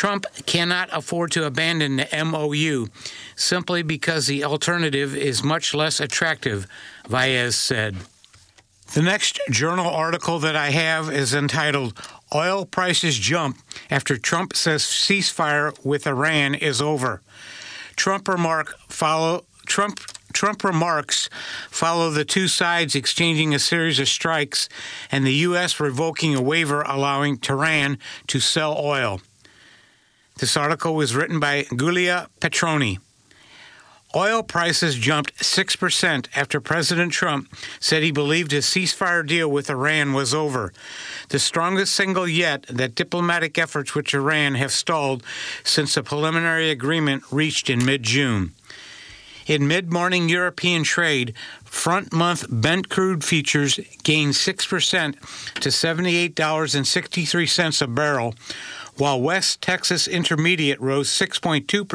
Trump cannot afford to abandon the MOU simply because the alternative is much less attractive, Valles said. The next journal article that I have is entitled, Oil Prices Jump After Trump Says Ceasefire with Iran is Over. Trump remarks follow the two sides exchanging a series of strikes and the U.S. revoking a waiver allowing Tehran to sell oil. This article was written by Giulia Petroni. Oil prices jumped 6% after President Trump said he believed his ceasefire deal with Iran was over, the strongest signal yet that diplomatic efforts with Iran have stalled since the preliminary agreement reached in mid-June. In mid-morning European trade, front-month Brent crude futures gained 6% to $78.63 a barrel, while West Texas Intermediate rose 6.2% to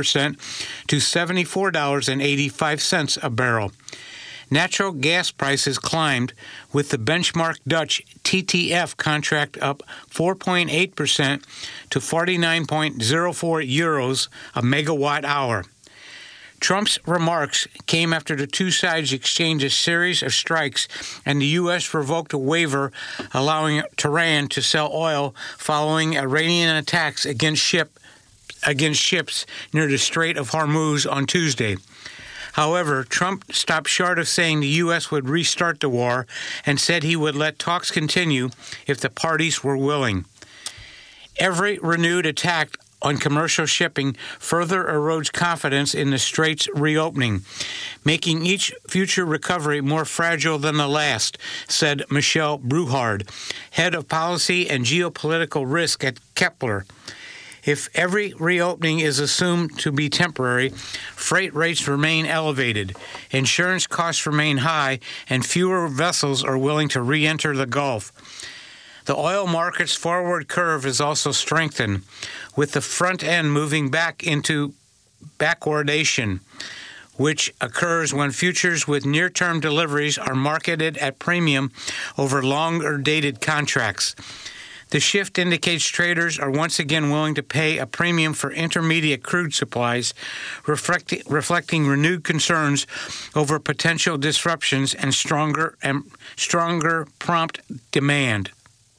$74.85 a barrel. Natural gas prices climbed, with the benchmark Dutch TTF contract up 4.8% to 49.04 euros a megawatt hour. Trump's remarks came after the two sides exchanged a series of strikes and the U.S. revoked a waiver allowing Tehran to sell oil following Iranian attacks against ships near the Strait of Hormuz on Tuesday. However, Trump stopped short of saying the U.S. would restart the war and said he would let talks continue if the parties were willing. Every renewed attack on commercial shipping further erodes confidence in the strait's reopening, making each future recovery more fragile than the last, said Michelle Bruhard, head of policy and geopolitical risk at Kepler. If every reopening is assumed to be temporary, freight rates remain elevated, insurance costs remain high, and fewer vessels are willing to re-enter the Gulf. The oil market's forward curve is also strengthened, with the front end moving back into backwardation, which occurs when futures with near-term deliveries are marketed at premium over longer-dated contracts. The shift indicates traders are once again willing to pay a premium for intermediate crude supplies, reflecting renewed concerns over potential disruptions and stronger prompt demand.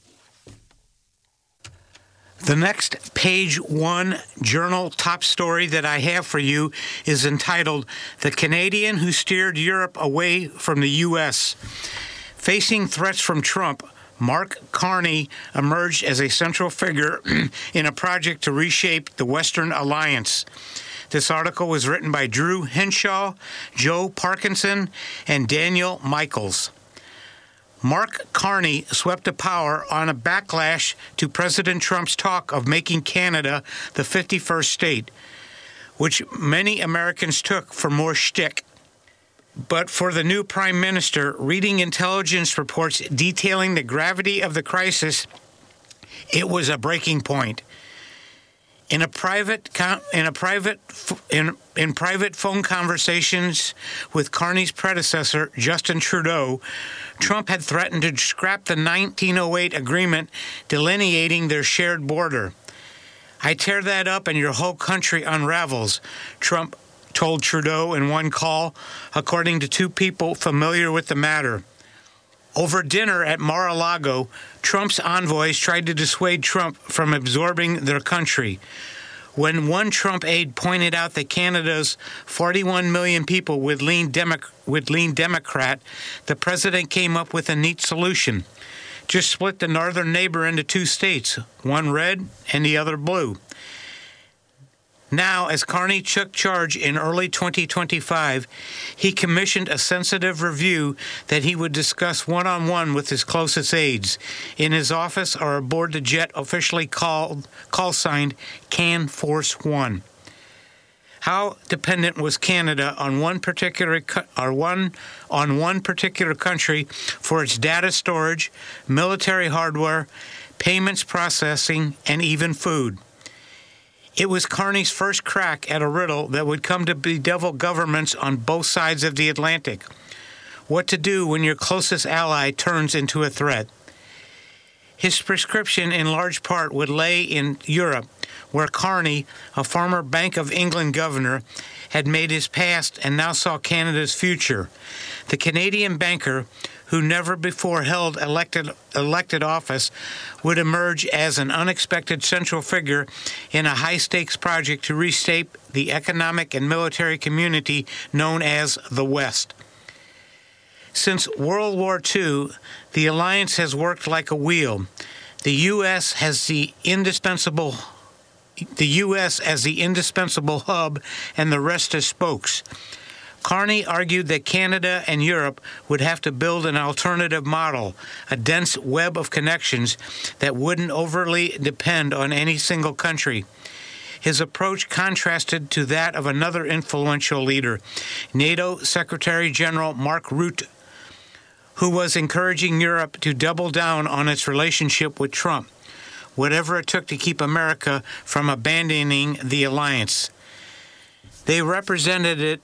The next page one journal top story that I have for you is entitled, The Canadian Who Steered Europe Away from the U.S. Facing threats from Trump, Mark Carney emerged as a central figure in a project to reshape the Western Alliance. This article was written by Drew Henshaw, Joe Parkinson, and Daniel Michaels. Mark Carney swept to power on a backlash to President Trump's talk of making Canada the 51st state, which many Americans took for more shtick. But for the new prime minister, reading intelligence reports detailing the gravity of the crisis, it was a breaking point. In private phone conversations with Carney's predecessor, Justin Trudeau, Trump had threatened to scrap the 1908 agreement delineating their shared border. I tear that up and your whole country unravels, Trump told Trudeau in one call, according to two people familiar with the matter. Over dinner at Mar-a-Lago, Trump's envoys tried to dissuade Trump from absorbing their country. When one Trump aide pointed out that Canada's 41 million people would lean Democrat, the president came up with a neat solution. Just split the northern neighbor into two states, one red and the other blue. Now, as Carney took charge in early 2025, he commissioned a sensitive review that he would discuss one-on-one with his closest aides, in his office or aboard the jet officially call-signed Can Force One. How dependent was Canada on one particular country for its data storage, military hardware, payments processing, and even food? It was Carney's first crack at a riddle that would come to bedevil governments on both sides of the Atlantic. What to do when your closest ally turns into a threat. His prescription, in large part, would lay in Europe, where Carney, a former Bank of England governor, had made his past and now saw Canada's future. The Canadian banker, who never before held elected office, would emerge as an unexpected central figure in a high-stakes project to reshape the economic and military community known as the West. Since World War II, the alliance has worked like a wheel. The U.S. as the indispensable hub, and the rest as spokes. Carney argued that Canada and Europe would have to build an alternative model, a dense web of connections that wouldn't overly depend on any single country. His approach contrasted to that of another influential leader, NATO Secretary General Mark Rutte, who was encouraging Europe to double down on its relationship with Trump, whatever it took to keep America from abandoning the alliance. They represented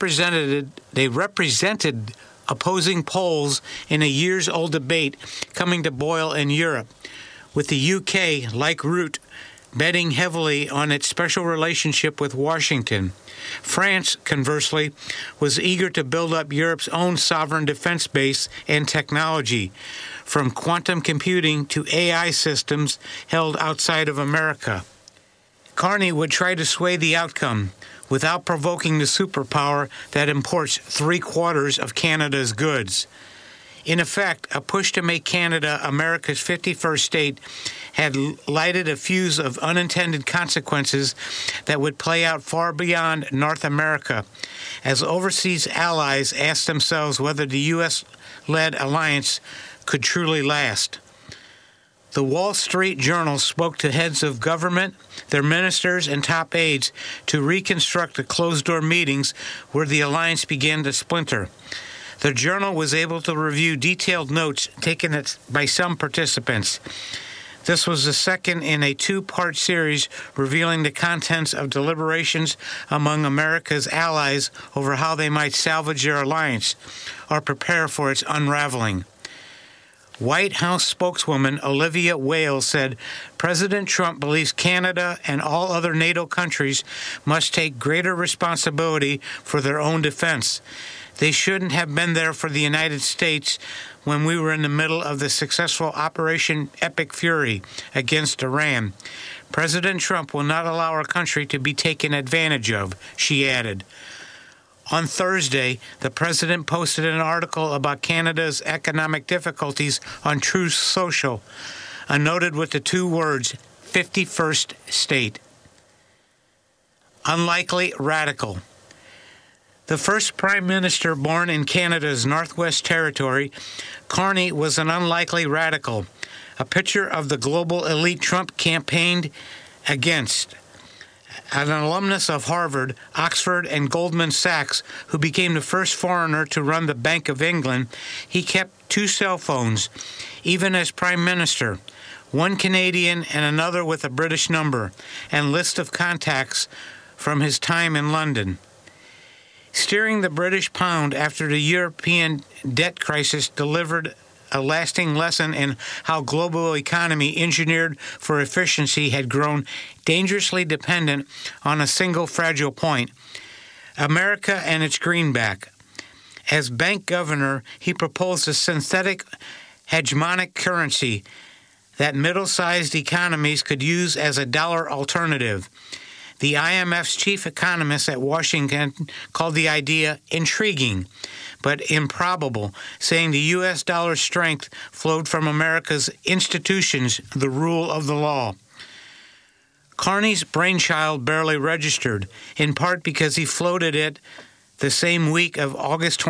opposing poles in a years-old debate coming to boil in Europe, with the UK, like Rutte, betting heavily on its special relationship with Washington. France, conversely, was eager to build up Europe's own sovereign defense base and technology, from quantum computing to AI systems held outside of America. Carney would try to sway the outcome without provoking the superpower that imports 3/4 of Canada's goods. In effect, a push to make Canada America's 51st state had lighted a fuse of unintended consequences that would play out far beyond North America, as overseas allies asked themselves whether the U.S.-led alliance could truly last. The Wall Street Journal spoke to heads of government, their ministers, and top aides to reconstruct the closed-door meetings where the alliance began to splinter. The journal was able to review detailed notes taken by some participants. This was the second in a two-part series revealing the contents of deliberations among America's allies over how they might salvage their alliance or prepare for its unraveling. White House spokeswoman Olivia Wales said President Trump believes Canada and all other NATO countries must take greater responsibility for their own defense. They shouldn't have been there for the United States when we were in the middle of the successful Operation Epic Fury against Iran. President Trump will not allow our country to be taken advantage of, she added. On Thursday, the president posted an article about Canada's economic difficulties on Truth Social, noted with the two words, 51st state. Unlikely radical. The first prime minister born in Canada's Northwest Territory, Carney was an unlikely radical, a picture of the global elite Trump campaigned against. An alumnus of Harvard, Oxford, and Goldman Sachs, who became the first foreigner to run the Bank of England, he kept 2 cell phones, even as prime minister, one Canadian and another with a British number, and list of contacts from his time in London. Steering the British pound after the European debt crisis delivered a lasting lesson in how global economy engineered for efficiency had grown dangerously dependent on a single fragile point, America and its greenback. As bank governor, he proposed a synthetic hegemonic currency that middle-sized economies could use as a dollar alternative. The IMF's chief economist at Washington called the idea intriguing, but improbable, saying the U.S. dollar's strength flowed from America's institutions, the rule of the law. Carney's brainchild barely registered, in part because he floated it the same week of August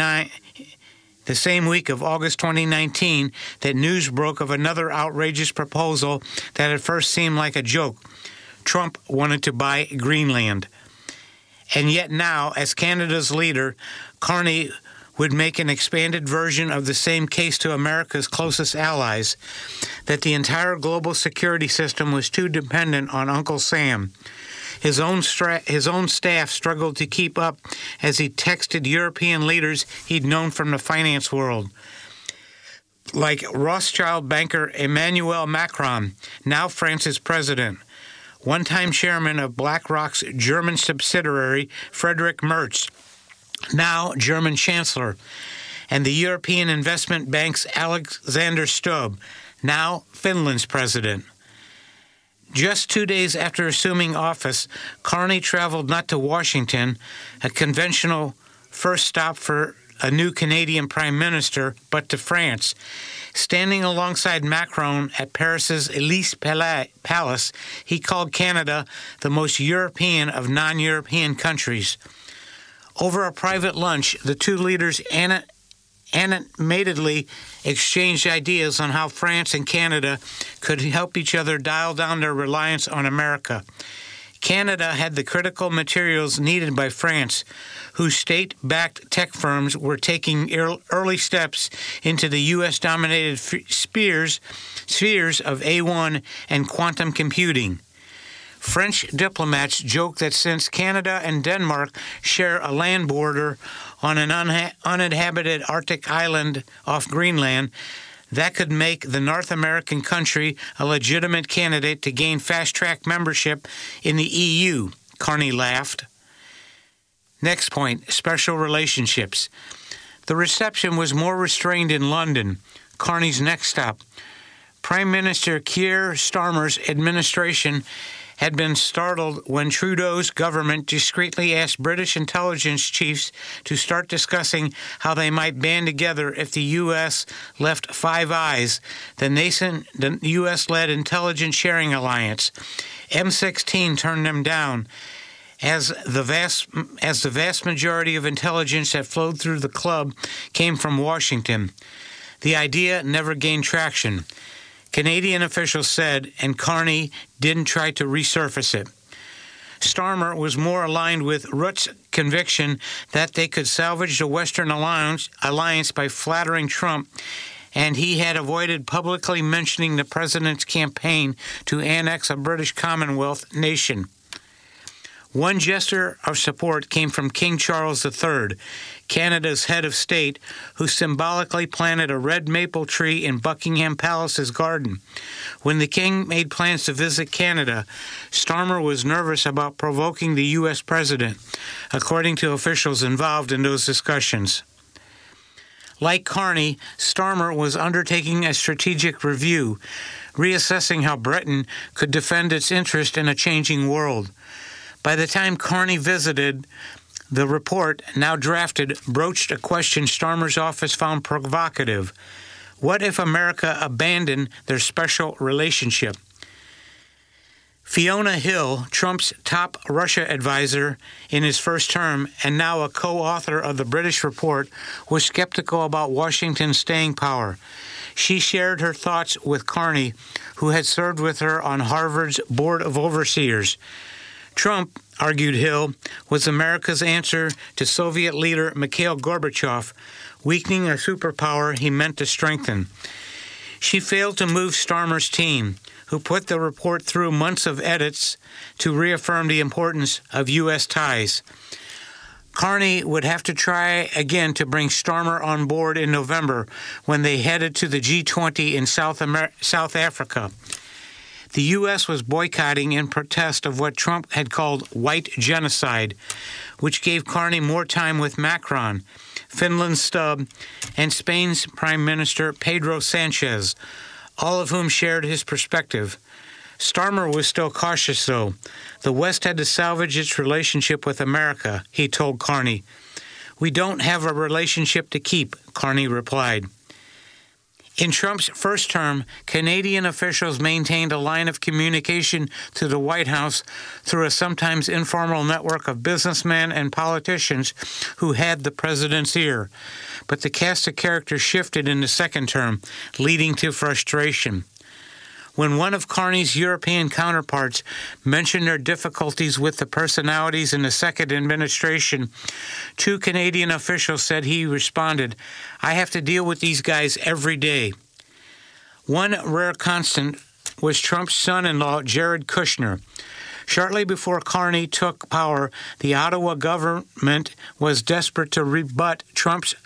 2019 that news broke of another outrageous proposal that at first seemed like a joke. Trump wanted to buy Greenland. And yet now, as Canada's leader, Carney would make an expanded version of the same case to America's closest allies, that the entire global security system was too dependent on Uncle Sam. His own staff struggled to keep up as he texted European leaders he'd known from the finance world. like Rothschild banker Emmanuel Macron, now France's president, one-time chairman of BlackRock's German subsidiary Friedrich Merz, now German chancellor, and the European Investment Bank's Alexander Stubb, now Finland's president. Just 2 days after assuming office, Carney traveled not to Washington, a conventional first stop for a new Canadian prime minister, but to France. Standing alongside Macron at Paris's Élysée Palace, he called Canada the most European of non-European countries. Over a private lunch, the two leaders animatedly exchanged ideas on how France and Canada could help each other dial down their reliance on America. Canada had the critical materials needed by France, whose state-backed tech firms were taking early steps into the U.S.-dominated spheres of AI and quantum computing. French diplomats joke that since Canada and Denmark share a land border on an uninhabited Arctic island off Greenland, that could make the North American country a legitimate candidate to gain fast-track membership in the EU, Carney laughed. Next point, special relationships. The reception was more restrained in London, Carney's next stop. Prime Minister Keir Starmer's administration had been startled when Trudeau's government discreetly asked British intelligence chiefs to start discussing how they might band together if the U.S. left Five Eyes, the U.S.-led intelligence sharing alliance. M16 turned them down, as the vast majority of intelligence that flowed through the club came from Washington. The idea never gained traction, Canadian officials said, and Carney didn't try to resurface it. Starmer was more aligned with Rutte's conviction that they could salvage the Western alliance by flattering Trump, and he had avoided publicly mentioning the president's campaign to annex a British Commonwealth nation. One gesture of support came from King Charles III, Canada's head of state, who symbolically planted a red maple tree in Buckingham Palace's garden. When the king made plans to visit Canada, Starmer was nervous about provoking the U.S. president, according to officials involved in those discussions. Like Carney, Starmer was undertaking a strategic review, reassessing how Britain could defend its interest in a changing world. By the time Carney visited, the report, now drafted, broached a question Starmer's office found provocative. What if America abandoned their special relationship? Fiona Hill, Trump's top Russia advisor in his first term and now a co-author of the British report, was skeptical about Washington's staying power. She shared her thoughts with Carney, who had served with her on Harvard's Board of Overseers. Trump, argued Hill, was America's answer to Soviet leader Mikhail Gorbachev, weakening a superpower he meant to strengthen. She failed to move Starmer's team, who put the report through months of edits to reaffirm the importance of U.S. ties. Carney would have to try again to bring Starmer on board in November when they headed to the G20 in South Africa. The U.S. was boycotting in protest of what Trump had called white genocide, which gave Carney more time with Macron, Finland's Stubb, and Spain's Prime Minister Pedro Sanchez, all of whom shared his perspective. Starmer was still cautious, though. The West had to salvage its relationship with America, he told Carney. We don't have a relationship to keep, Carney replied. In Trump's first term, Canadian officials maintained a line of communication to the White House through a sometimes informal network of businessmen and politicians who had the president's ear. But the cast of characters shifted in the second term, leading to frustration. When one of Carney's European counterparts mentioned their difficulties with the personalities in the second administration, two Canadian officials said he responded, "I have to deal with these guys every day." One rare constant was Trump's son-in-law, Jared Kushner. Shortly before Carney took power, the Ottawa government was desperate to rebut Trump's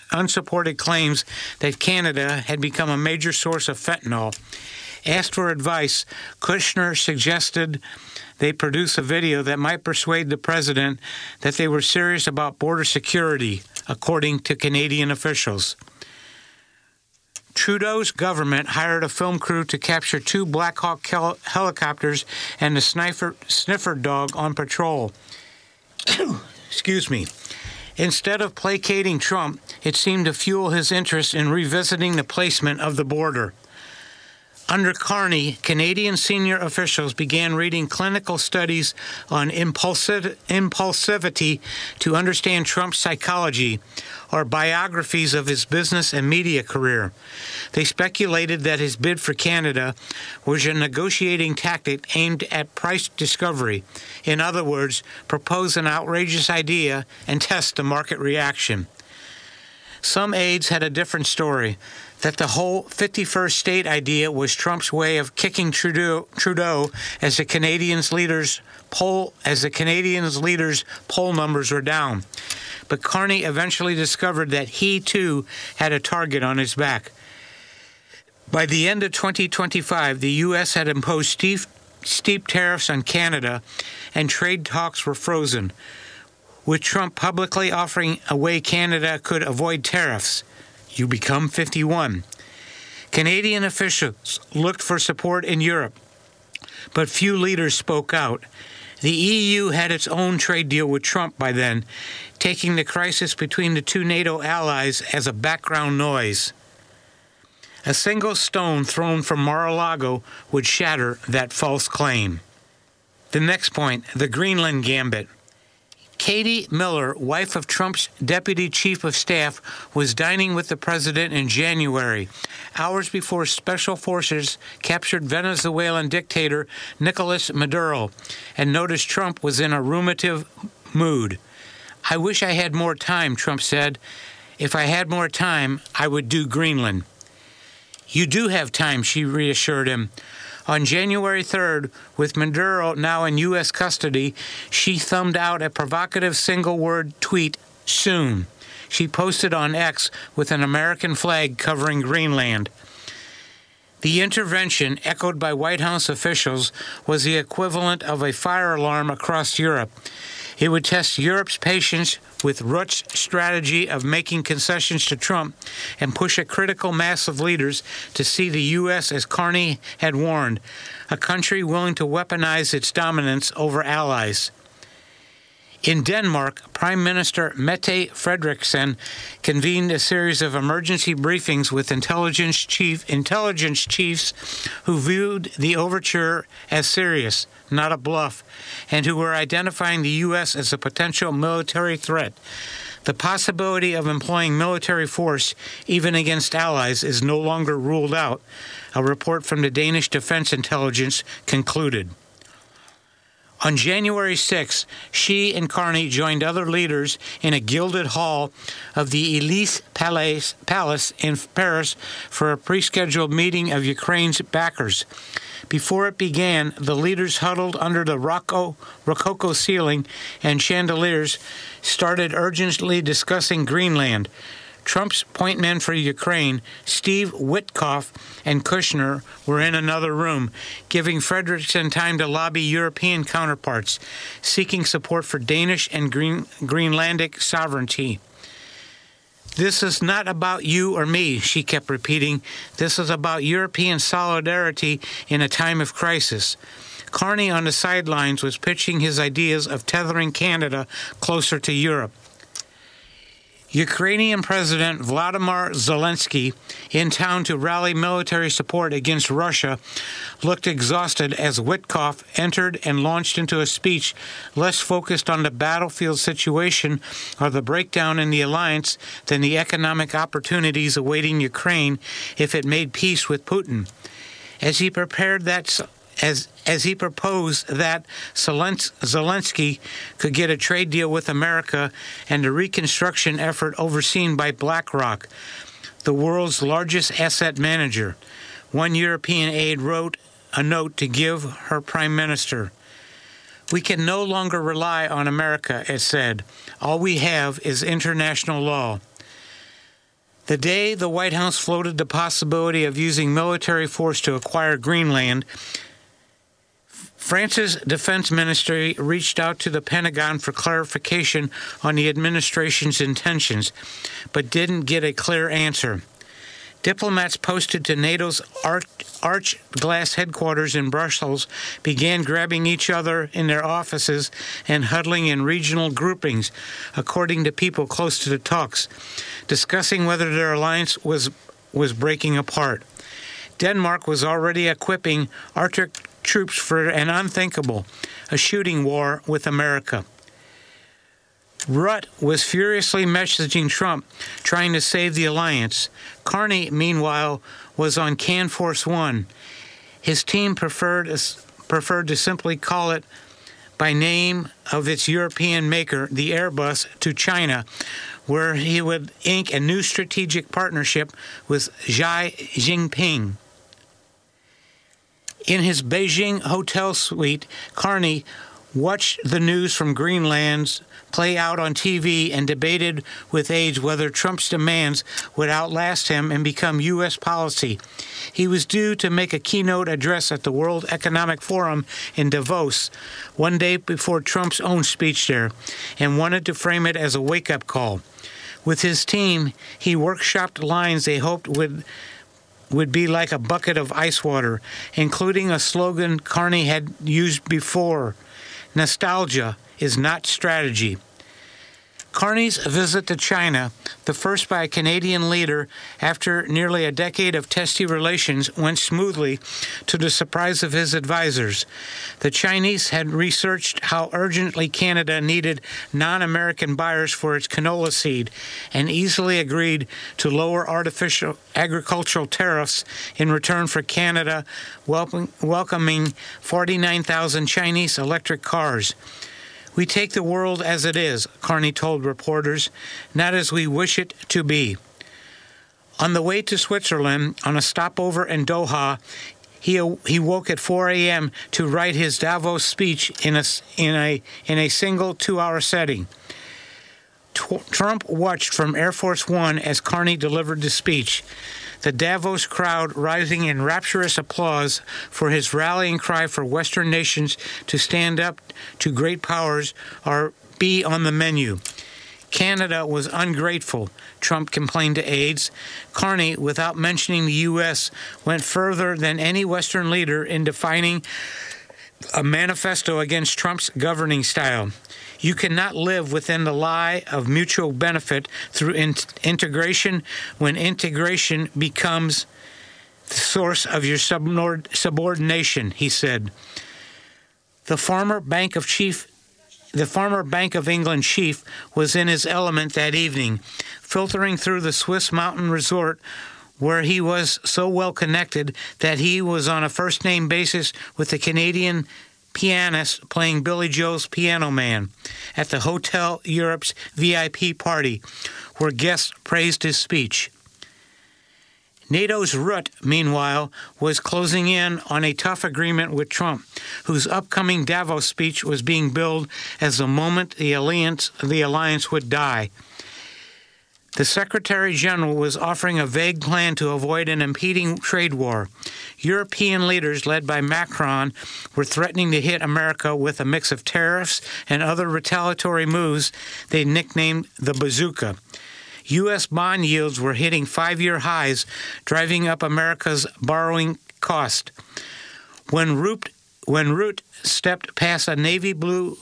unsupported claims that Canada had become a major source of fentanyl. Asked for advice, Kushner suggested they produce a video that might persuade the president that they were serious about border security, according to Canadian officials. Trudeau's government hired a film crew to capture 2 Black Hawk helicopters and a sniffer dog on patrol. Excuse me. Instead of placating Trump, it seemed to fuel his interest in revisiting the placement of the border. Under Carney, Canadian senior officials began reading clinical studies on impulsivity to understand Trump's psychology, or biographies of his business and media career. They speculated that his bid for Canada was a negotiating tactic aimed at price discovery. In other words, propose an outrageous idea and test the market reaction. Some aides had a different story, that the whole 51st state idea was Trump's way of kicking Trudeau as the Canadians' leaders' poll numbers were down. But Carney eventually discovered that he, too, had a target on his back. By the end of 2025, the U.S. had imposed steep tariffs on Canada, and trade talks were frozen, with Trump publicly offering a way Canada could avoid tariffs. You become 51. Canadian officials looked for support in Europe, but few leaders spoke out. The EU had its own trade deal with Trump by then, taking the crisis between the 2 NATO allies as a background noise. A single stone thrown from Mar-a-Lago would shatter that false claim. The next point, the Greenland Gambit. Katie Miller, wife of Trump's deputy chief of staff, was dining with the president in January, hours before special forces captured Venezuelan dictator Nicolas Maduro, and noticed Trump was in a ruminative mood. "I wish I had more time," Trump said. "If I had more time, I would do Greenland." "You do have time," she reassured him. On January 3rd, with Maduro now in U.S. custody, she thumbed out a provocative single-word tweet, "soon." She posted on X with an American flag covering Greenland. The intervention, echoed by White House officials, was the equivalent of a fire alarm across Europe. It would test Europe's patience with Rutt's strategy of making concessions to Trump and push a critical mass of leaders to see the U.S., as Carney had warned, a country willing to weaponize its dominance over allies. In Denmark, Prime Minister Mette Frederiksen convened a series of emergency briefings with intelligence chiefs who viewed the overture as serious, not a bluff, and who were identifying the U.S. as a potential military threat. The possibility of employing military force, even against allies, is no longer ruled out, a report from the Danish Defense Intelligence concluded. On January 6, she and Carney joined other leaders in a gilded hall of the Élysée Palace in Paris for a pre-scheduled meeting of Ukraine's backers. Before it began, the leaders huddled under the rococo ceiling and chandeliers started urgently discussing Greenland. Trump's point men for Ukraine, Steve Witkoff and Kushner, were in another room, giving Frederiksen time to lobby European counterparts, seeking support for Danish and Greenlandic sovereignty. "This is not about you or me," she kept repeating. "This is about European solidarity in a time of crisis." Carney on the sidelines was pitching his ideas of tethering Canada closer to Europe. Ukrainian President Vladimir Zelensky, in town to rally military support against Russia, looked exhausted as Witkoff entered and launched into a speech less focused on the battlefield situation or the breakdown in the alliance than the economic opportunities awaiting Ukraine if it made peace with Putin. As he proposed that Zelensky could get a trade deal with America and a reconstruction effort overseen by BlackRock, the world's largest asset manager. One European aide wrote a note to give her prime minister. "We can no longer rely on America," it said. "All we have is international law." The day the White House floated the possibility of using military force to acquire Greenland, France's defense ministry reached out to the Pentagon for clarification on the administration's intentions, but didn't get a clear answer. Diplomats posted to NATO's arch glass headquarters in Brussels began grabbing each other in their offices and huddling in regional groupings, according to people close to the talks, discussing whether their alliance was breaking apart. Denmark was already equipping Arctic troops for an unthinkable, a shooting war with America. Rutte was furiously messaging Trump, trying to save the alliance. Carney, meanwhile, was on Can Force One. His team preferred to simply call it by name of its European maker, the Airbus, to China, where he would ink a new strategic partnership with Xi Jinping. In his Beijing hotel suite, Carney watched the news from Greenland play out on TV and debated with aides whether Trump's demands would outlast him and become U.S. policy. He was due to make a keynote address at the World Economic Forum in Davos, one day before Trump's own speech there, and wanted to frame it as a wake-up call. With his team, he workshopped lines they hoped would be like a bucket of ice water, including a slogan Carney had used before: "Nostalgia is not strategy." Carney's visit to China, the first by a Canadian leader after nearly a decade of testy relations, went smoothly to the surprise of his advisors. The Chinese had researched how urgently Canada needed non-American buyers for its canola seed and easily agreed to lower artificial agricultural tariffs in return for Canada welcoming 49,000 Chinese electric cars. "We take the world as it is," Carney told reporters, "not as we wish it to be." On the way to Switzerland, on a stopover in Doha, he woke at 4 a.m. to write his Davos speech in a single 2-hour setting. Trump watched from Air Force One as Carney delivered the speech, the Davos crowd rising in rapturous applause for his rallying cry for Western nations to stand up to great powers or be on the menu. Canada was ungrateful, Trump complained to aides. Carney, without mentioning the U.S., went further than any Western leader in defining a manifesto against Trump's governing style. You cannot live within the lie of mutual benefit through integration when integration becomes the source of your subordination, he said. The former Bank of England chief was in his element that evening, filtering through the Swiss mountain resort where he was so well connected that he was on a first-name basis with the Canadian pianist playing Billy Joel's Piano Man at the Hotel Europe's VIP party, where guests praised his speech. NATO's Rutte, meanwhile, was closing in on a tough agreement with Trump, whose upcoming Davos speech was being billed as the moment the alliance would die. The Secretary General was offering a vague plan to avoid an impending trade war. European leaders, led by Macron, were threatening to hit America with a mix of tariffs and other retaliatory moves they nicknamed the bazooka. U.S. bond yields were hitting 5-year highs, driving up America's borrowing cost. When Rutte stepped past a navy blue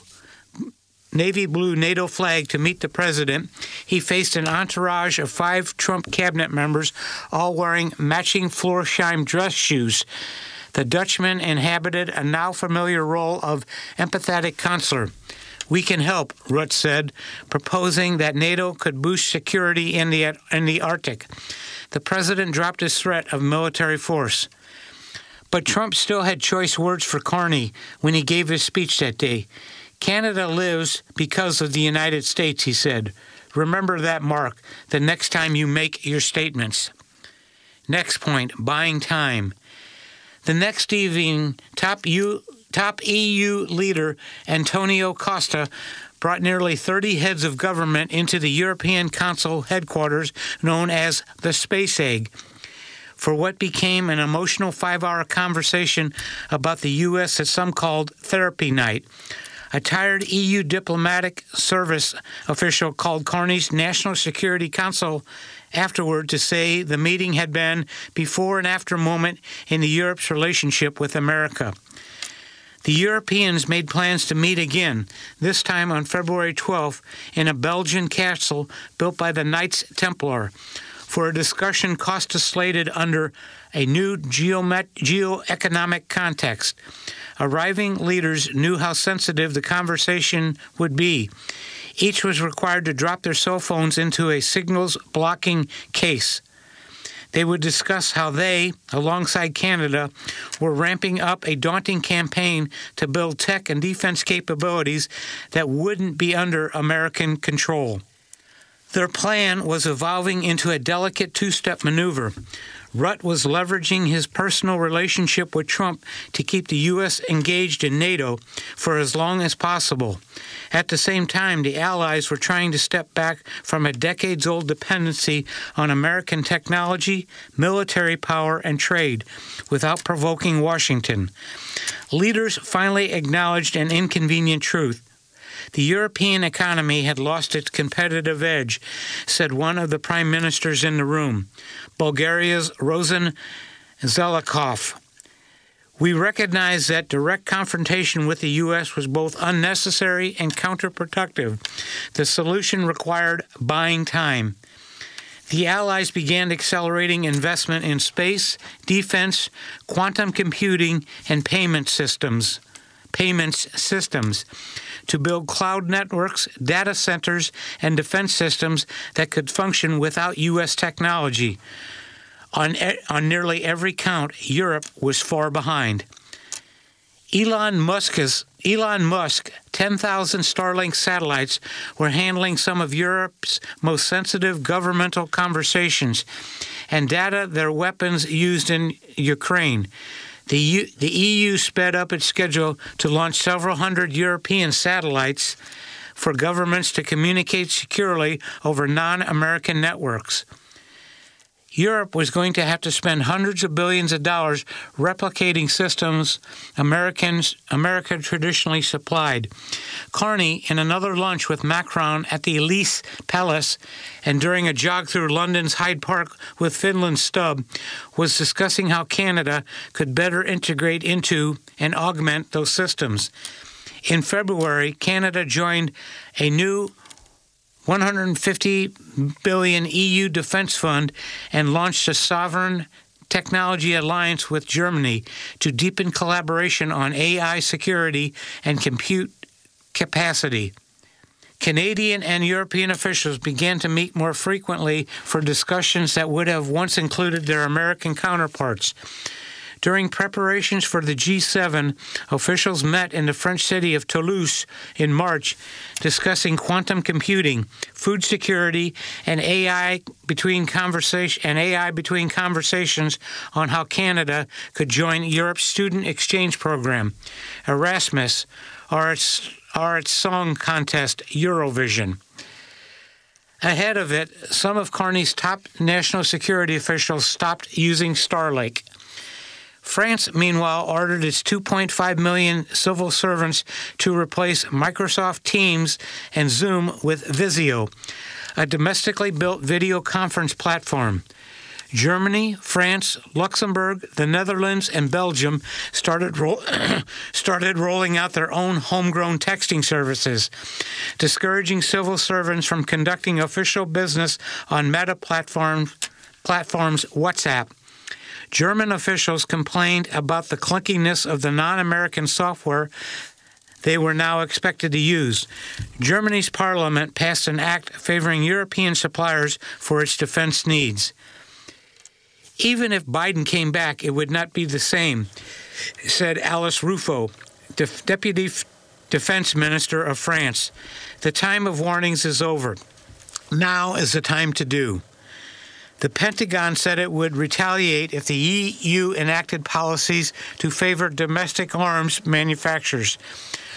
NATO flag to meet the president, he faced an entourage of 5 Trump cabinet members, all wearing matching Florsheim dress shoes. The Dutchman inhabited a now familiar role of empathetic counselor. "We can help," Rutte said, proposing that NATO could boost security in the Arctic. The president dropped his threat of military force. But Trump still had choice words for Carney when he gave his speech that day. "Canada lives because of the United States," he said. "Remember that, Mark, the next time you make your statements." Next point, buying time. The next evening, top EU leader Antonio Costa brought nearly 30 heads of government into the European Council headquarters known as the Space Egg for what became an emotional 5-hour conversation about the U.S. that some called Therapy Night. A tired EU diplomatic service official called Carney's National Security Council afterward to say the meeting had been before and after moment in Europe's relationship with America. The Europeans made plans to meet again, this time on February 12th, in a Belgian castle built by the Knights Templar, for a discussion constellated under a new geoeconomic context. Arriving leaders knew how sensitive the conversation would be. Each was required to drop their cell phones into a signals-blocking case. They would discuss how they, alongside Canada, were ramping up a daunting campaign to build tech and defense capabilities that wouldn't be under American control. Their plan was evolving into a delicate two-step maneuver. Rutte was leveraging his personal relationship with Trump to keep the U.S. engaged in NATO for as long as possible. At the same time, the Allies were trying to step back from a decades-old dependency on American technology, military power, and trade without provoking Washington. Leaders finally acknowledged an inconvenient truth. The European economy had lost its competitive edge, said one of the prime ministers in the room, Bulgaria's Rosen Zelakov. We recognize that direct confrontation with the U.S. was both unnecessary and counterproductive. The solution required buying time. The Allies began accelerating investment in space, defense, quantum computing, and payments systems to build cloud networks, data centers, and defense systems that could function without U.S. technology. On nearly every count, Europe was far behind. Elon Musk's 10,000 Starlink satellites were handling some of Europe's most sensitive governmental conversations and data their weapons used in Ukraine. The EU sped up its schedule to launch several hundred European satellites for governments to communicate securely over non-American networks. Europe was going to have to spend hundreds of billions of dollars replicating systems America traditionally supplied. Carney, in another lunch with Macron at the Elysee Palace and during a jog through London's Hyde Park with Finland's Stubb, was discussing how Canada could better integrate into and augment those systems. In February, Canada joined a new $150 billion EU defense fund and launched a sovereign technology alliance with Germany to deepen collaboration on AI security and compute capacity. Canadian and European officials began to meet more frequently for discussions that would have once included their American counterparts. During preparations for the G7, officials met in the French city of Toulouse in March, discussing quantum computing, food security, and AI between conversations on how Canada could join Europe's student exchange program, Erasmus, or its song contest, Eurovision. Ahead of it, some of Carney's top national security officials stopped using Starlink. France, meanwhile, ordered its 2.5 million civil servants to replace Microsoft Teams and Zoom with Visio, a domestically built video conference platform. Germany, France, Luxembourg, the Netherlands, and Belgium started rolling out their own homegrown texting services, discouraging civil servants from conducting official business on Meta platforms WhatsApp. German officials complained about the clunkiness of the non-American software they were now expected to use. Germany's parliament passed an act favoring European suppliers for its defense needs. Even if Biden came back, it would not be the same, said Alice Ruffo, Deputy Defense Minister of France. The time of warnings is over. Now is the time to do. The Pentagon said it would retaliate if the EU enacted policies to favor domestic arms manufacturers.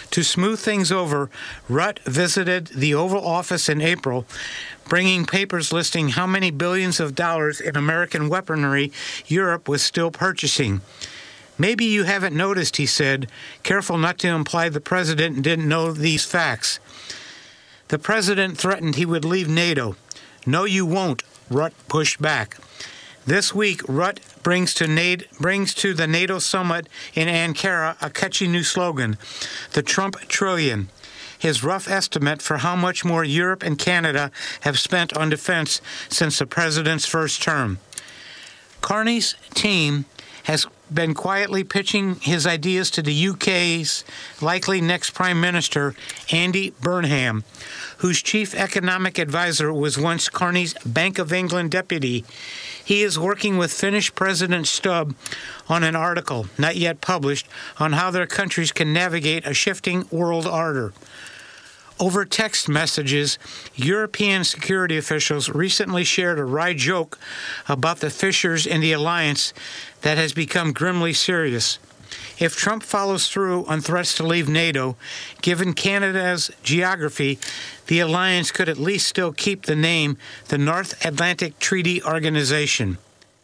To smooth things over, Rutte visited the Oval Office in April, bringing papers listing how many billions of dollars in American weaponry Europe was still purchasing. "Maybe you haven't noticed," he said, careful not to imply the president didn't know these facts. The president threatened he would leave NATO. "No, you won't," Rutte pushed back. This week, Rutte brings to the NATO summit in Ankara a catchy new slogan, the Trump Trillion, his rough estimate for how much more Europe and Canada have spent on defense since the president's first term. Carney's team has been quietly pitching his ideas to the UK's likely next Prime Minister, Andy Burnham, whose chief economic advisor was once Carney's Bank of England deputy. He is working with Finnish President Stubb on an article, not yet published, on how their countries can navigate a shifting world order. Over text messages, European security officials recently shared a wry joke about the fissures in the alliance that has become grimly serious. If Trump follows through on threats to leave NATO, given Canada's geography, the alliance could at least still keep the name the North Atlantic Treaty Organization.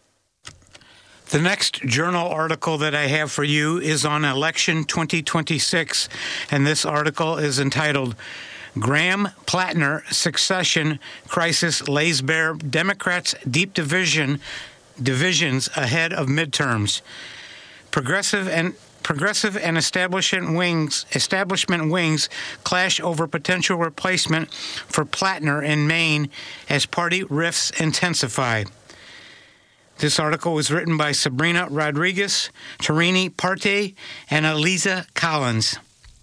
The next journal article that I have for you is on election 2026, and this article is entitled, "Graham-Plattner Succession Crisis Lays Bare Democrats' Deep Divisions Ahead of Midterms. Progressive and establishment wings clash over potential replacement for Plattner in Maine as party rifts intensify." This article was written by Sabrina Rodriguez, Tarini Parte, and Eliza Collins.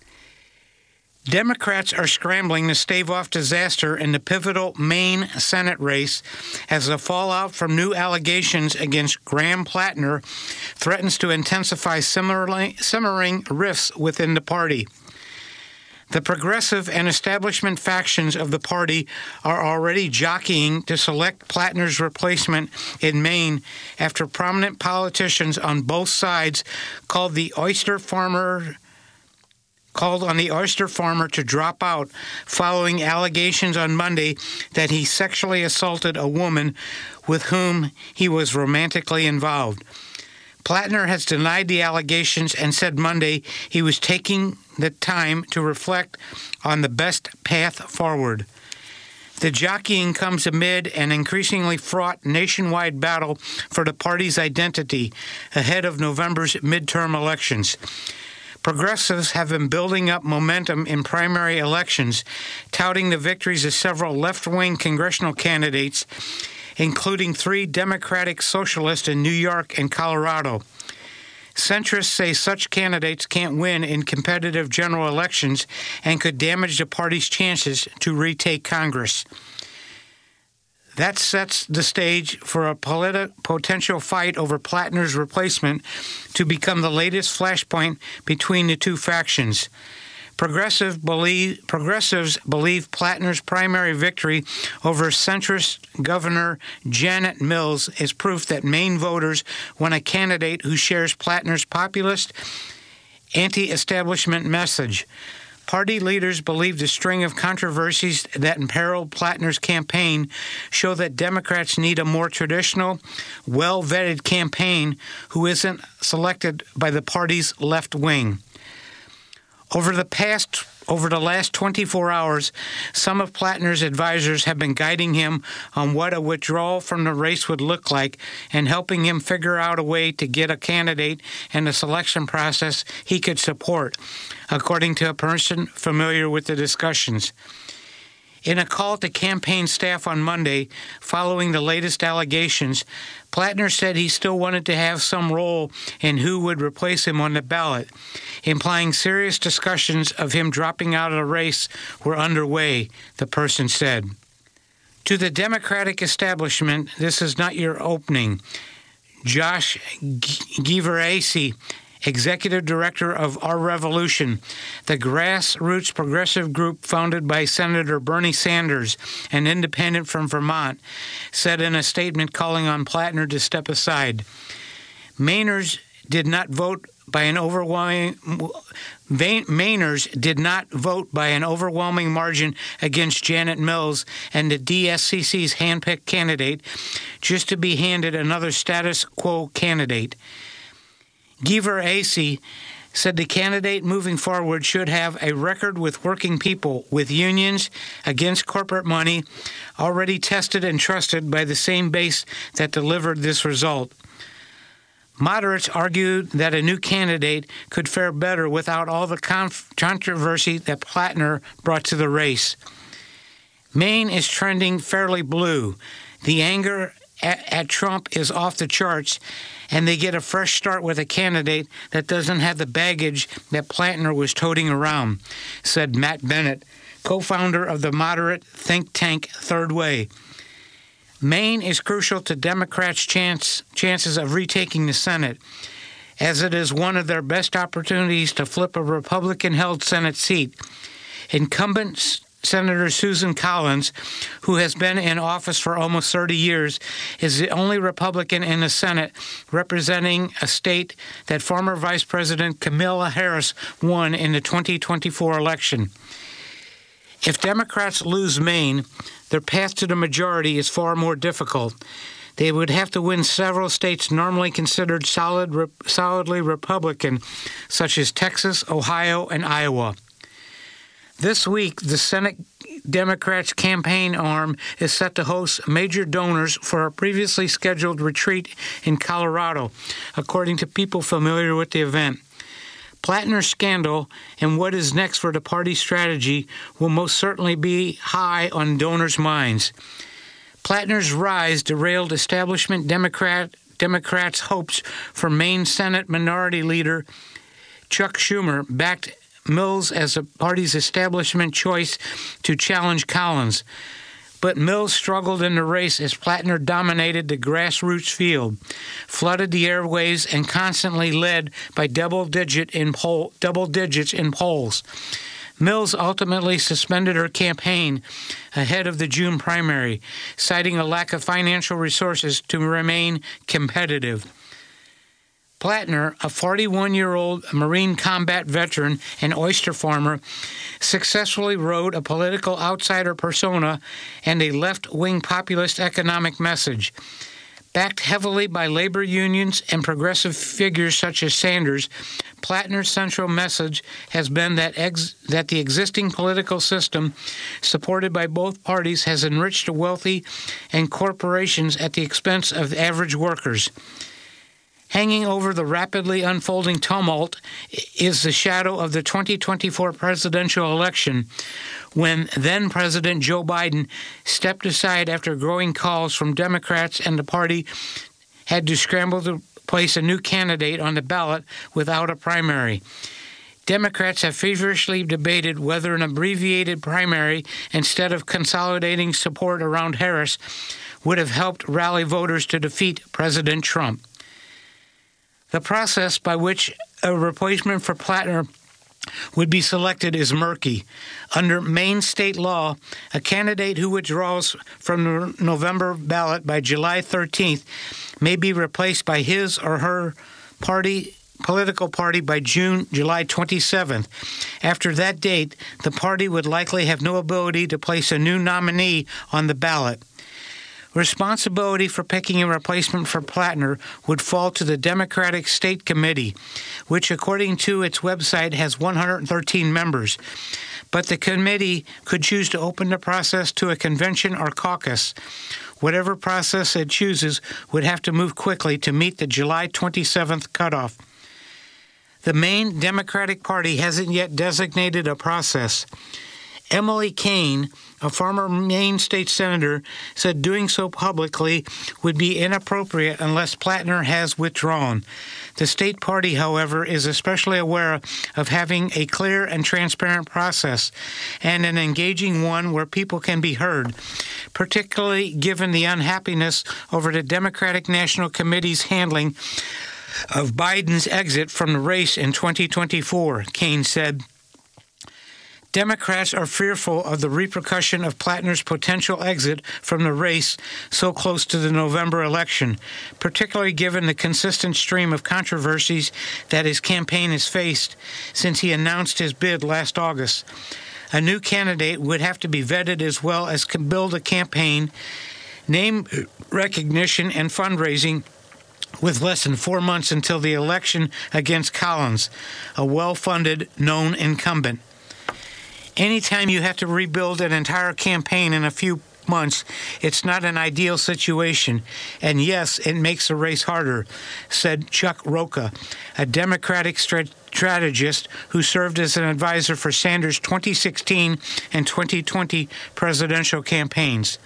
Democrats are scrambling to stave off disaster in the pivotal Maine Senate race as the fallout from new allegations against Graham-Plattner threatens to intensify simmering rifts within the party. The progressive and establishment factions of the party are already jockeying to select Plattner's replacement in Maine after prominent politicians on both sides called on the oyster farmer to drop out following allegations on Monday that he sexually assaulted a woman with whom he was romantically involved. Plattner has denied the allegations and said Monday he was taking the time to reflect on the best path forward. The jockeying comes amid an increasingly fraught nationwide battle for the party's identity ahead of November's midterm elections. Progressives have been building up momentum in primary elections, touting the victories of several left-wing congressional candidates, including 3 Democratic socialists in New York and Colorado. Centrists say such candidates can't win in competitive general elections and could damage the party's chances to retake Congress. That sets the stage for a potential fight over Plattner's replacement to become the latest flashpoint between the two factions. Progressives believe Plattner's primary victory over centrist Governor Janet Mills is proof that Maine voters want a candidate who shares Plattner's populist, anti-establishment message. Party leaders believe the string of controversies that imperiled Plattner's campaign show that Democrats need a more traditional, well-vetted campaign who isn't selected by the party's left wing. Over the last 24 hours, some of Plattner's advisors have been guiding him on what a withdrawal from the race would look like and helping him figure out a way to get a candidate and the selection process he could support, according to a person familiar with the discussions. In a call to campaign staff on Monday, following the latest allegations, Plattner said he still wanted to have some role in who would replace him on the ballot, implying serious discussions of him dropping out of the race were underway, the person said. To the Democratic establishment, this is not your opening. Josh Giverassi, Executive Director of Our Revolution, the grassroots progressive group founded by Senator Bernie Sanders, an independent from Vermont, said in a statement calling on Plattner to step aside. Mainers did not vote by an overwhelming Mainers did not vote by an overwhelming margin against Janet Mills and the DSCC's handpicked candidate, just to be handed another status quo candidate. Giver Acey said the candidate moving forward should have a record with working people, with unions, against corporate money, already tested and trusted by the same base that delivered this result. Moderates argued that a new candidate could fare better without all the controversy that Plattner brought to the race. Maine is trending fairly blue. The anger at Trump is off the charts, and they get a fresh start with a candidate that doesn't have the baggage that Plattner was toting around, said Matt Bennett, co-founder of the moderate think tank Third Way. Maine is crucial to Democrats' chances of retaking the Senate, as it is one of their best opportunities to flip a Republican-held Senate seat. Incumbent Senator Susan Collins, who has been in office for almost 30 years, is the only Republican in the Senate representing a state that former Vice President Kamala Harris won in the 2024 election. If Democrats lose Maine, their path to the majority is far more difficult. They would have to win several states normally considered solidly Republican, such as Texas, Ohio, and Iowa. This week, the Senate Democrats' campaign arm is set to host major donors for a previously scheduled retreat in Colorado, according to people familiar with the event. Plattner's scandal and what is next for the party strategy will most certainly be high on donors' minds. Plattner's rise derailed establishment Democrats' hopes for Maine Senate Minority Leader Chuck Schumer backed Mills as the party's establishment choice to challenge Collins. But Mills struggled in the race as Plattner dominated the grassroots field, flooded the airwaves, and constantly led by double digits in polls. Mills ultimately suspended her campaign ahead of the June primary, citing a lack of financial resources to remain competitive. Plattner, a 41-year-old Marine combat veteran and oyster farmer, successfully rode a political outsider persona and a left-wing populist economic message. Backed heavily by labor unions and progressive figures such as Sanders, Plattner's central message has been that the existing political system, supported by both parties, has enriched the wealthy and corporations at the expense of average workers. Hanging over the rapidly unfolding tumult is the shadow of the 2024 presidential election, when then-President Joe Biden stepped aside after growing calls from Democrats and the party had to scramble to place a new candidate on the ballot without a primary. Democrats have feverishly debated whether an abbreviated primary, instead of consolidating support around Harris, would have helped rally voters to defeat President Trump. The process by which a replacement for Plattner would be selected is murky. Under Maine state law, a candidate who withdraws from the November ballot by July 13th may be replaced by his or her political party by July 27th. After that date, the party would likely have no ability to place a new nominee on the ballot. Responsibility for picking a replacement for Plattner would fall to the Democratic State Committee, which, according to its website, has 113 members. But the committee could choose to open the process to a convention or caucus. Whatever process it chooses would have to move quickly to meet the July 27th cutoff. The Maine Democratic Party hasn't yet designated a process. Emily Kane, a former Maine state senator, said doing so publicly would be inappropriate unless Plattner has withdrawn. The state party, however, is especially aware of having a clear and transparent process and an engaging one where people can be heard, particularly given the unhappiness over the Democratic National Committee's handling of Biden's exit from the race in 2024, Kane said. Democrats are fearful of the repercussion of Plattner's potential exit from the race so close to the November election, particularly given the consistent stream of controversies that his campaign has faced since he announced his bid last August. A new candidate would have to be vetted as well as build a campaign, name recognition, and fundraising with less than 4 months until the election against Collins, a well-funded, known incumbent. Anytime you have to rebuild an entire campaign in a few months, it's not an ideal situation. And yes, it makes the race harder, said Chuck Rocha, a Democratic strategist who served as an advisor for Sanders' 2016 and 2020 presidential campaigns.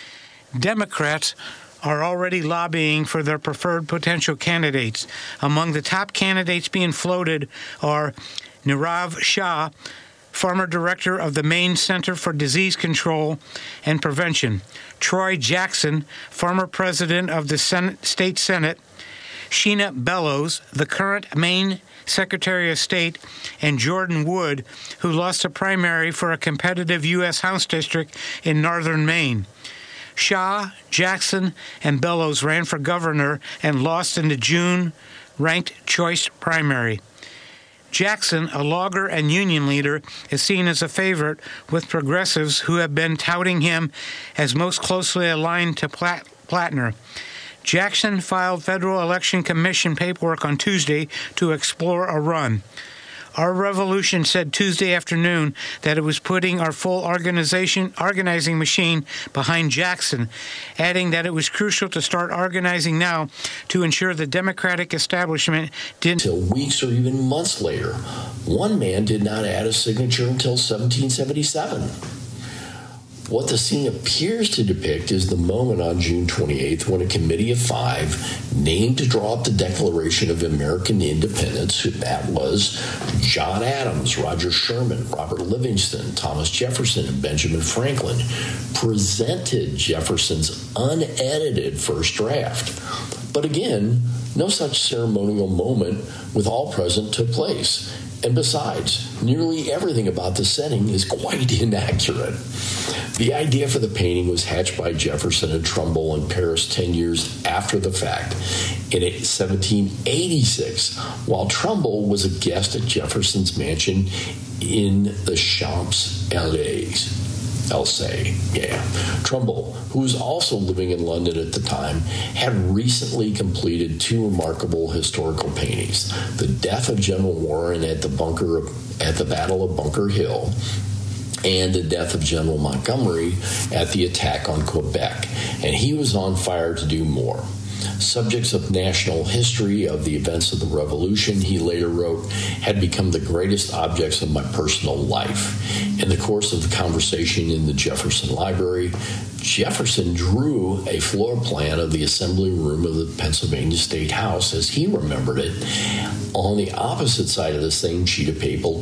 Democrats are already lobbying for their preferred potential candidates. Among the top candidates being floated are Nirav Shah, former director of the Maine Center for Disease Control and Prevention; Troy Jackson, former president of the State Senate; Sheena Bellows, the current Maine Secretary of State; and Jordan Wood, who lost a primary for a competitive U.S. House district in northern Maine. Shah, Jackson, and Bellows ran for governor and lost in the June ranked choice primary. Jackson, a logger and union leader, is seen as a favorite with progressives who have been touting him as most closely aligned to Plattner. Jackson filed Federal Election Commission paperwork on Tuesday to explore a run. Our Revolution said Tuesday afternoon that it was putting our full organizing machine behind Jackson, adding that it was crucial to start organizing now to ensure the Democratic establishment didn't. Until weeks or even months later, one man did not add a signature until 1777. What the scene appears to depict is the moment on June 28th when a committee of 5 named to draw up the Declaration of American Independence, that was John Adams, Roger Sherman, Robert Livingston, Thomas Jefferson, and Benjamin Franklin, presented Jefferson's unedited first draft. But again, no such ceremonial moment with all present took place. And besides, nearly everything about the setting is quite inaccurate. The idea for the painting was hatched by Jefferson and Trumbull in Paris 10 years after the fact, in 1786, while Trumbull was a guest at Jefferson's mansion in the Champs-Élysées. Trumbull, who was also living in London at the time, had recently completed 2 remarkable historical paintings: the death of General Warren at the Battle of Bunker Hill, and the death of General Montgomery at the attack on Quebec. And he was on fire to do more. Subjects of national history of the events of the Revolution, he later wrote, had become the greatest objects of my personal life. In the course of the conversation in the Jefferson Library, Jefferson drew a floor plan of the assembly room of the Pennsylvania State House as he remembered it. On the opposite side of the same sheet of paper,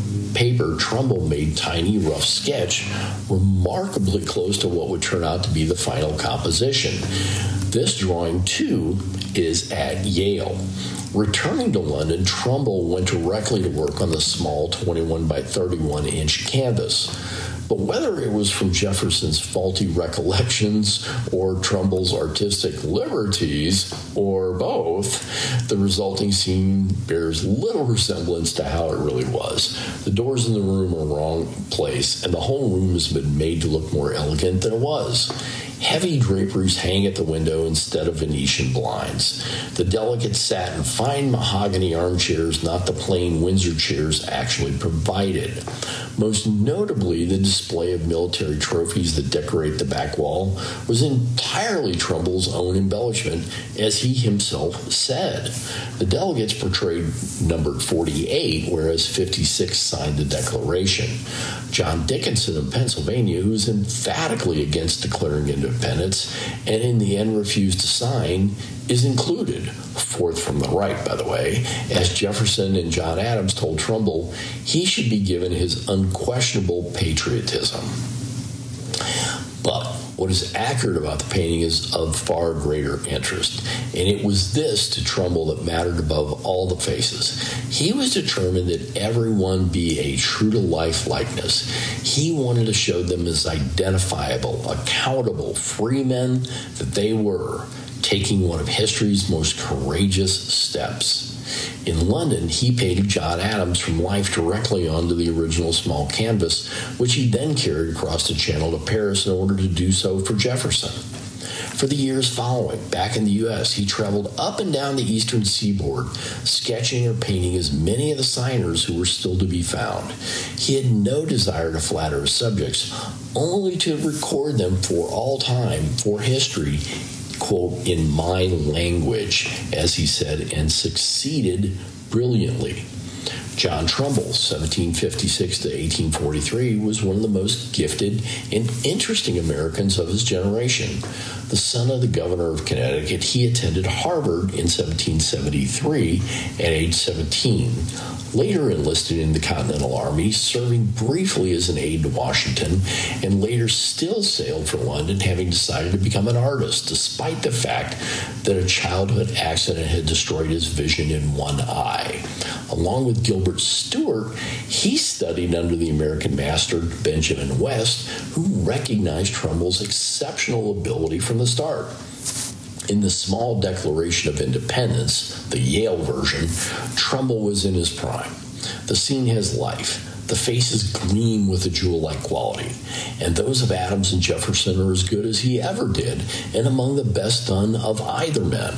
Trumbull made tiny rough sketch remarkably close to what would turn out to be the final composition. This drawing, too, is at Yale. Returning to London, Trumbull went directly to work on the small 21 by 31 inch canvas. But whether it was from Jefferson's faulty recollections or Trumbull's artistic liberties, or both, the resulting scene bears little resemblance to how it really was. The doors in the room are wrong place, and the whole room has been made to look more elegant than it was. Heavy draperies hang at the window instead of Venetian blinds. The delicate satin, fine mahogany armchairs, not the plain Windsor chairs actually provided. Most notably, the display of military trophies that decorate the back wall was entirely Trumbull's own embellishment, as he himself said. The delegates portrayed numbered 48, whereas 56 signed the Declaration. John Dickinson of Pennsylvania, who was emphatically against declaring independence and in the end refused to sign, is included, fourth from the right, by the way, as Jefferson and John Adams told Trumbull he should be given his unquestionable patriotism. But What is accurate about the painting is of far greater interest, and it was this to Trumbull that mattered above all the faces. He was determined that everyone be a true-to-life likeness. He wanted to show them as identifiable, accountable, free men that they were, taking one of history's most courageous steps. In London, he painted John Adams from life directly onto the original small canvas, which he then carried across the Channel to Paris in order to do so for Jefferson. For the years following, back in the U.S., he traveled up and down the eastern seaboard, sketching or painting as many of the signers who were still to be found. He had no desire to flatter his subjects, only to record them for all time, for history, quote, in my language, as he said, and succeeded brilliantly. John Trumbull, 1756 to 1843, was one of the most gifted and interesting Americans of his generation. The son of the governor of Connecticut, he attended Harvard in 1773 at age 17. Later enlisted in the Continental Army, serving briefly as an aide to Washington, and later still sailed for London, having decided to become an artist, despite the fact that a childhood accident had destroyed his vision in one eye. Along with Gilbert Stuart, he studied under the American master Benjamin West, who recognized Trumbull's exceptional ability from the start. In the small Declaration of Independence, the Yale version, Trumbull was in his prime. The scene has life. The faces gleam with a jewel-like quality, and those of Adams and Jefferson are as good as he ever did, and among the best done of either men.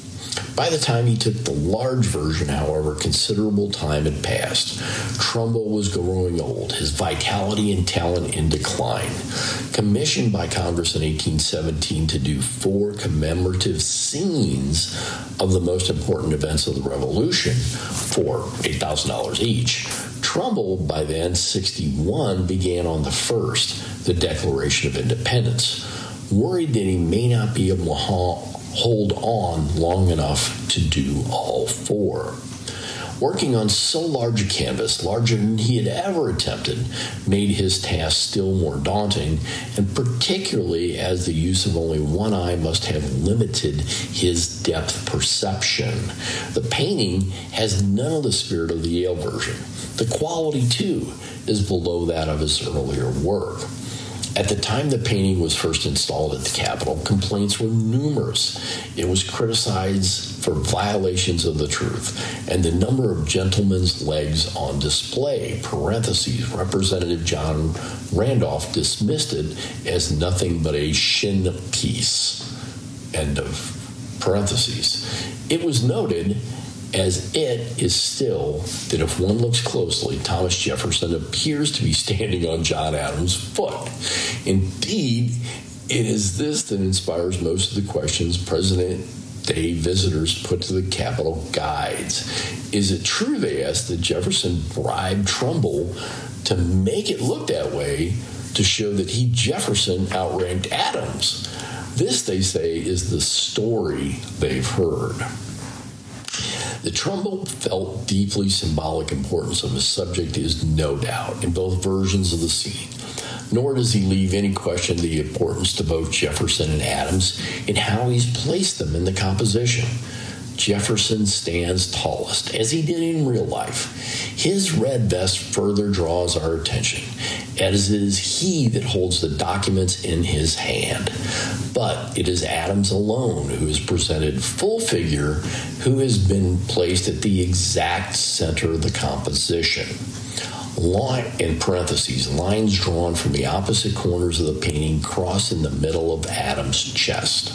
By the time he took the large version, however, considerable time had passed. Trumbull was growing old, his vitality and talent in decline. Commissioned by Congress in 1817 to do 4 commemorative scenes of the most important events of the Revolution for $8,000 each, Trumbull, by then 61, began on the first, the Declaration of Independence, worried that he may not be able to hold on long enough to do all 4. Working on so large a canvas, larger than he had ever attempted, made his task still more daunting, and particularly as the use of only one eye must have limited his depth perception. The painting has none of the spirit of the Yale version. The quality, too, is below that of his earlier work. At the time the painting was first installed at the Capitol, complaints were numerous. It was criticized for violations of the truth, and the number of gentlemen's legs on display, parentheses, Representative John Randolph dismissed it as nothing but a shin piece, end of parentheses. It was noted, as it is still, that if one looks closely, Thomas Jefferson appears to be standing on John Adams' foot. Indeed, it is this that inspires most of the questions President Day visitors put to the Capitol guides. Is it true, they ask, that Jefferson bribed Trumbull to make it look that way to show that he, Jefferson, outranked Adams? This, they say, is the story they've heard. The Trumbull felt deeply symbolic importance of his subject is no doubt in both versions of the scene, nor does he leave any question of the importance to both Jefferson and Adams in how he's placed them in the composition. Jefferson stands tallest, as he did in real life. His red vest further draws our attention, as it is he that holds the documents in his hand. But it is Adams alone who is presented full figure, who has been placed at the exact center of the composition. In parentheses, lines drawn from the opposite corners of the painting cross in the middle of Adams' chest.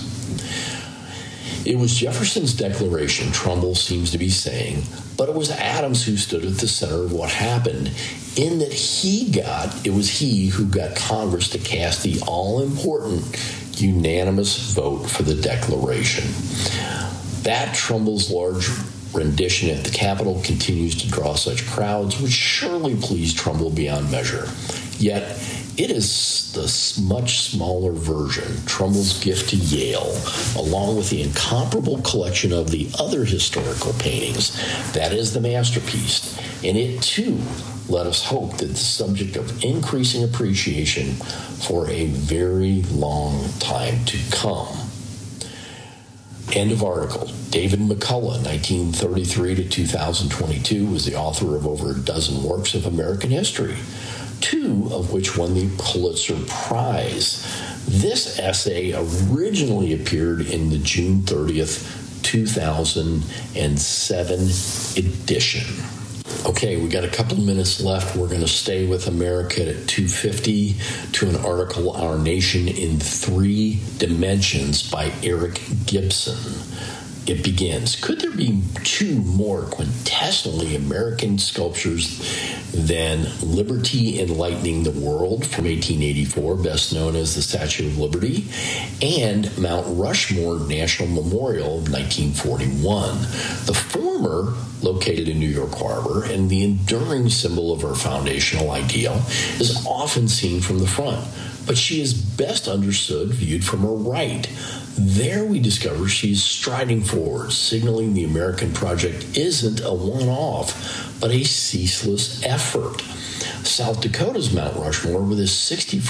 It was Jefferson's declaration, Trumbull seems to be saying, but it was Adams who stood at the center of what happened, in that it was he who got Congress to cast the all-important unanimous vote for the Declaration. That Trumbull's large rendition at the Capitol continues to draw such crowds, which surely pleased Trumbull beyond measure. Yet, It is the much smaller version, Trumbull's gift to Yale, along with the incomparable collection of the other historical paintings. That is the masterpiece. And it, too, let us hope that the subject of increasing appreciation for a very long time to come. End of article. David McCullough, 1933 to 2022, was the author of over a dozen works of American history, 2 of which won the Pulitzer Prize. This essay originally appeared in the June 30th, 2007 edition. Okay, we got a couple of minutes left. We're going to stay with America at 2:50 to an article, Our Nation in 3 Dimensions by Eric Gibson. It begins, could there be 2 more quintessentially American sculptures than Liberty Enlightening the World from 1884, best known as the Statue of Liberty, and Mount Rushmore National Memorial of 1941? The former, located in New York Harbor, and the enduring symbol of our foundational ideal, is often seen from the front, but she is best understood viewed from her right. There we discover she's striding forward, signaling the American project isn't a one-off, but a ceaseless effort. South Dakota's Mount Rushmore, with his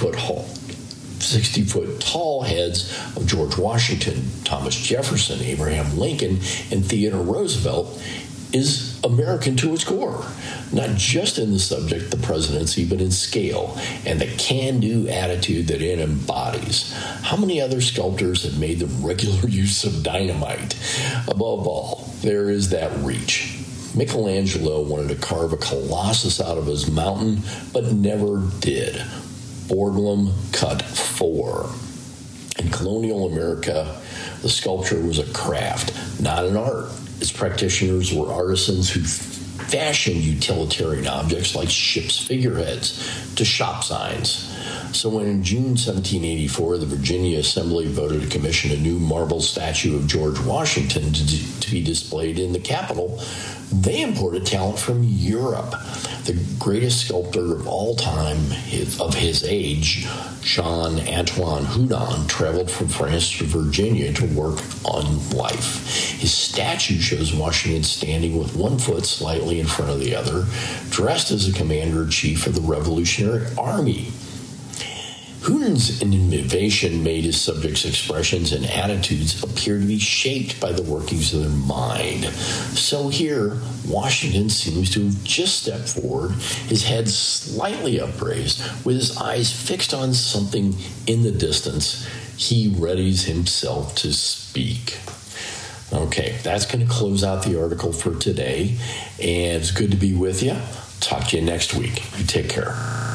60-foot tall heads of George Washington, Thomas Jefferson, Abraham Lincoln, and Theodore Roosevelt, is American to its core, not just in the subject, the presidency, but in scale and the can-do attitude that it embodies. How many other sculptors have made the regular use of dynamite? Above all, there is that reach. Michelangelo wanted to carve a colossus out of his mountain, but never did. Borglum cut 4. In colonial America, the sculpture was a craft, not an art. Its practitioners were artisans who fashioned utilitarian objects like ships' figureheads to shop signs. So when in June 1784, the Virginia Assembly voted to commission a new marble statue of George Washington to be displayed in the Capitol, they imported talent from Europe. The greatest sculptor of all time of his age, Jean-Antoine Houdon, traveled from France to Virginia to work on life. His statue shows Washington standing with one foot slightly in front of the other, dressed as a commander-in-chief of the Revolutionary Army. Houdon's innovation made his subjects' expressions and attitudes appear to be shaped by the workings of their mind. So here, Washington seems to have just stepped forward, his head slightly upraised, with his eyes fixed on something in the distance. He readies himself to speak. Okay, that's going to close out the article for today, and it's good to be with you. Talk to you next week. You take care.